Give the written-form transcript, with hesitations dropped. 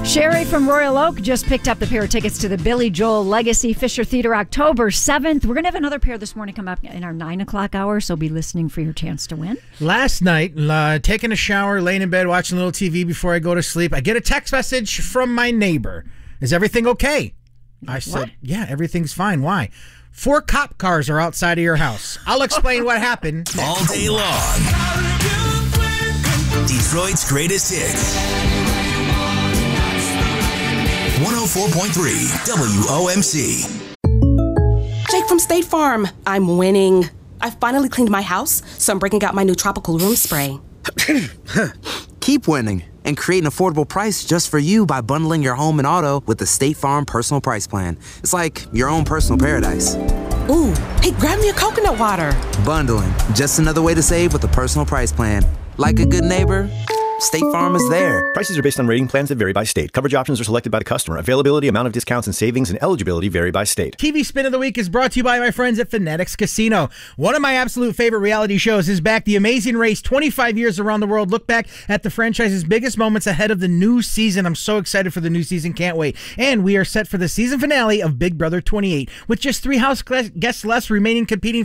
Sherry from Royal Oak just picked up the pair of tickets to the Billy Joel Legacy Fisher Theater October 7th. We're going to have another pair this morning come up in our 9 o'clock hour, so be listening for your chance to win. Last night, taking a shower, laying in bed, watching a little TV before I go to sleep, I get a text message from my neighbor. Is everything okay? I said, yeah, everything's fine. Why? 4 cop cars are outside of your house. I'll explain what happened next. All day long. Detroit's greatest hits. 104.3 WOMC. Jake from State Farm. I'm winning. I finally cleaned my house, so I'm breaking out my new tropical room spray. Keep winning and create an affordable price just for you by bundling your home and auto with the State Farm Personal Price Plan. It's like your own personal paradise. Ooh, hey, grab me a coconut water. Bundling, just another way to save with the Personal Price Plan. Like a good neighbor, State Farm is there. Prices are based on rating plans that vary by state. Coverage options are selected by the customer. Availability, amount of discounts and savings, and eligibility vary by state. TV Spin of the Week is brought to you by my friends at Fanatics Casino. One of my absolute favorite reality shows is back. The Amazing Race, 25 years around the world. Look back at the franchise's biggest moments ahead of the new season. I'm so excited for the new season. Can't wait. And we are set for the season finale of Big Brother 28. With just 3 house guests less remaining competing